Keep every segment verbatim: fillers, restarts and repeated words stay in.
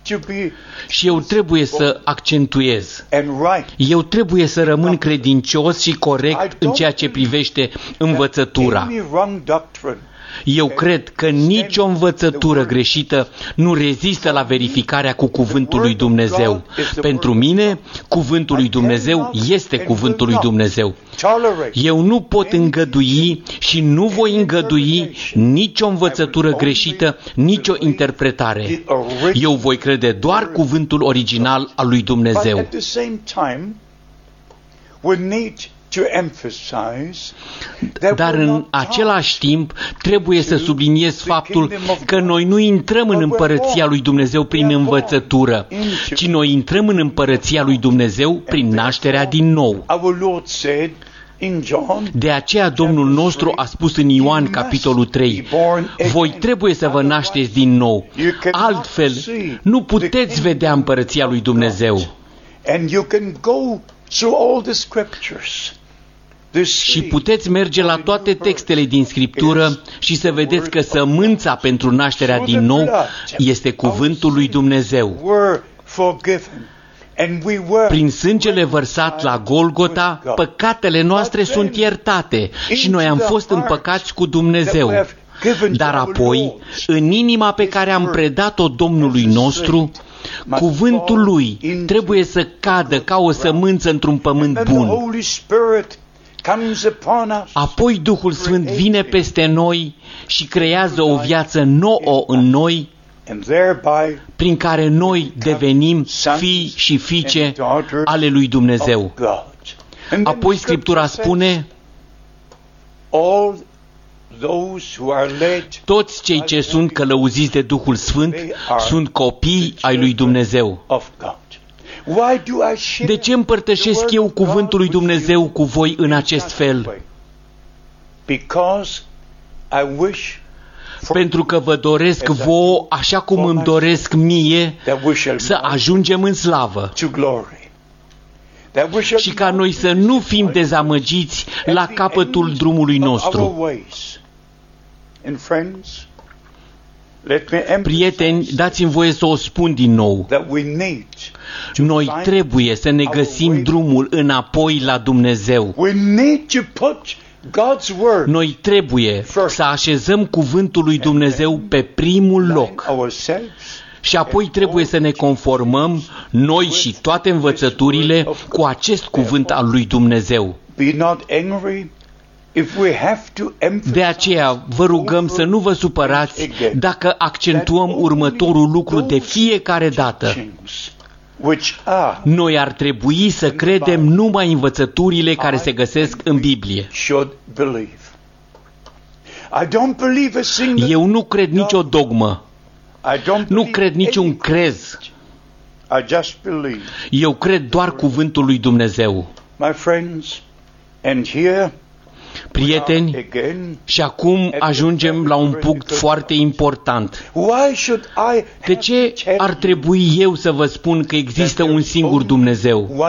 Și eu trebuie să accentuez. Eu trebuie să rămân credincios și corect în ceea ce privește învățătura. Eu cred că nicio învățătură greșită nu rezistă la verificarea cu cuvântul lui Dumnezeu. Pentru mine, cuvântul lui Dumnezeu este cuvântul lui Dumnezeu. Eu nu pot îngădui și nu voi îngădui nicio învățătură greșită, nicio interpretare. Eu voi crede doar cuvântul original al lui Dumnezeu. Dar în același timp trebuie să subliniez faptul că noi nu intrăm în împărăția lui Dumnezeu prin învățătură, ci noi intrăm în împărăția lui Dumnezeu prin nașterea din nou. De aceea Domnul nostru a spus în Ioan capitolul trei, voi trebuie să vă nașteți din nou, altfel nu puteți vedea împărăția lui Dumnezeu. Și puteți merge la toate textele din Scriptură și să vedeți că sămânța pentru nașterea din nou este cuvântul lui Dumnezeu. Prin sângele vărsat la Golgota, păcatele noastre sunt iertate și noi am fost împăcați cu Dumnezeu. Dar apoi, în inima pe care am predat-o Domnului nostru, cuvântul lui trebuie să cadă ca o sămânță într-un pământ bun. Apoi Duhul Sfânt vine peste noi și creează o viață nouă în noi, prin care noi devenim fii și fiice ale lui Dumnezeu. Apoi Scriptura spune, toți cei ce sunt călăuziți de Duhul Sfânt sunt copii ai lui Dumnezeu. De ce împărtășesc eu cuvântul lui Dumnezeu cu voi în acest fel? Pentru că vă doresc vouă, așa cum îmi doresc mie, să ajungem în slavă. Și ca noi să nu fim dezamăgiți la capătul drumului nostru. Prieteni, dați-mi voie să o spun din nou. Noi trebuie să ne găsim drumul înapoi la Dumnezeu. Noi trebuie să așezăm cuvântul lui Dumnezeu pe primul loc. Și apoi trebuie să ne conformăm, noi și toate învățăturile, cu acest cuvânt al lui Dumnezeu. De aceea vă rugăm să nu vă supărați dacă accentuăm următorul lucru de fiecare dată. Noi ar trebui să credem numai învățăturile care se găsesc în Biblie. Eu nu cred nicio dogmă. Nu cred niciun crez. Eu cred doar cuvântul lui Dumnezeu. Prieteni, și acum ajungem la un punct foarte important. De ce ar trebui eu să vă spun că există un singur Dumnezeu?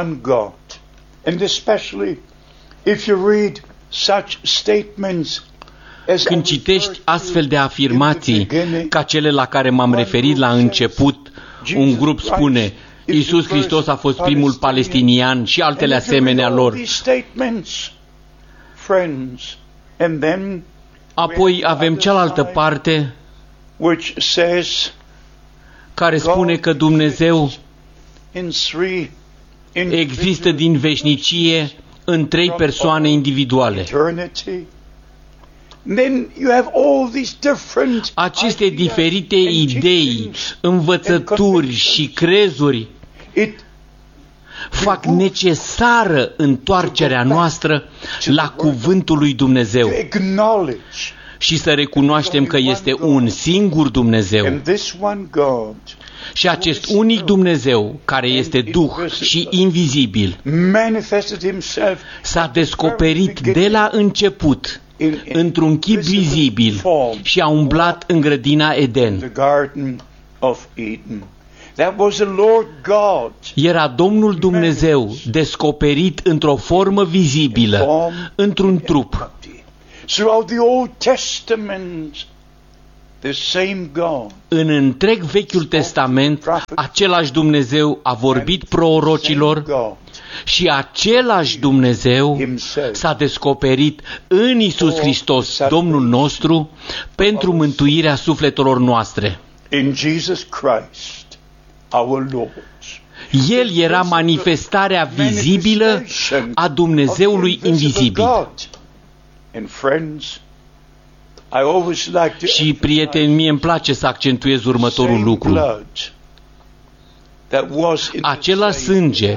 Când citești astfel de afirmații, ca cele la care m-am referit la început, un grup spune, Iisus Hristos a fost primul palestinian și altele asemenea lor. Apoi avem cealaltă parte care spune că Dumnezeu există din veșnicie în trei persoane individuale. Aceste diferite idei, învățături și crezuri fac necesară întoarcerea noastră la cuvântul lui Dumnezeu și să recunoaștem că este un singur Dumnezeu. Și acest unic Dumnezeu, care este Duh și invizibil, s-a descoperit de la început într-un chip vizibil și a umblat în grădina Eden. Era Domnul Dumnezeu descoperit într-o formă vizibilă, într-un trup. În întreg Vechiul Testament, același Dumnezeu a vorbit prorocilor și același Dumnezeu s-a descoperit în Iisus Hristos, Domnul nostru, pentru mântuirea sufletelor noastre. El era manifestarea vizibilă a Dumnezeului invizibil. Și, prieteni, mie îmi place să accentuez următorul lucru. Acela sânge